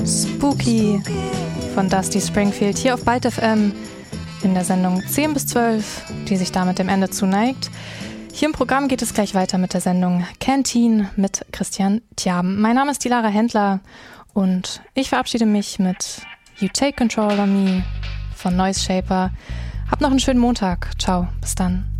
Spooky von Dusty Springfield hier auf Byte FM in der Sendung 10 bis 12, die sich damit dem Ende zuneigt. Hier im Programm geht es gleich weiter mit der Sendung Canteen mit Christian Tjaben. Mein Name ist die Lara Händler und ich verabschiede mich mit You Take Control of Me von Noise Shaper. Habt noch einen schönen Montag. Ciao, bis dann.